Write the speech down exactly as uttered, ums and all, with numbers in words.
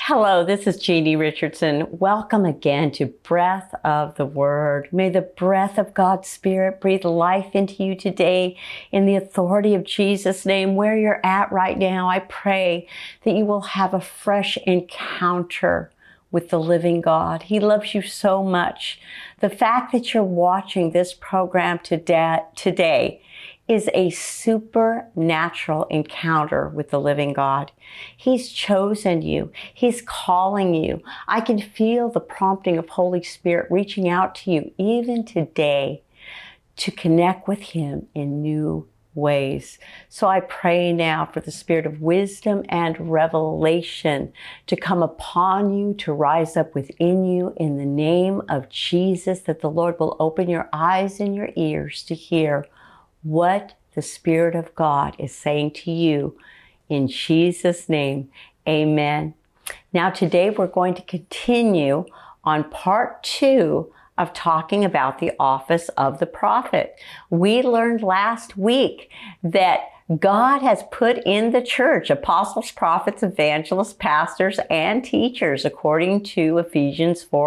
Hello, this is Jeannie Richardson. Welcome again to Breath of the Word. May the breath of God's Spirit breathe life into you today in the authority of Jesus' name. Where you're at right now, I pray that you will have a fresh encounter with the living God. He loves you so much. The fact that you're watching this program today is a supernatural encounter with the living God. He's chosen you. He's calling you. I can feel the prompting of Holy Spirit reaching out to you even today to connect with Him in new ways. So I pray now for the spirit of wisdom and revelation to come upon you, to rise up within you in the name of Jesus, that the Lord will open your eyes and your ears to hear what the Spirit of God is saying to you. In Jesus' name, amen. Now today we're going to continue on part two of talking about the office of the prophet. We learned last week that God has put in the church apostles, prophets, evangelists, pastors, and teachers according to Ephesians four